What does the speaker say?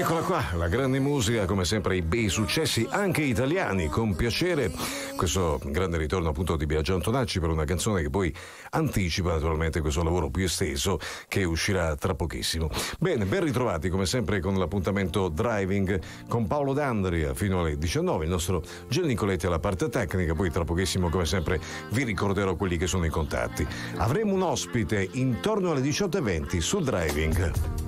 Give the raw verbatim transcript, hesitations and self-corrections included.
Eccola qua, la grande musica, come sempre i bei successi anche italiani, con piacere questo grande ritorno appunto di Biagio Antonacci per una canzone che poi anticipa naturalmente questo lavoro più esteso che uscirà tra pochissimo. Bene, ben ritrovati come sempre con l'appuntamento Driving con Paolo D'Andria fino alle diciannove, il nostro Gil Nicoletti alla parte tecnica, poi tra pochissimo come sempre vi ricorderò quelli che sono i contatti. Avremo un ospite intorno alle diciotto e venti su Driving.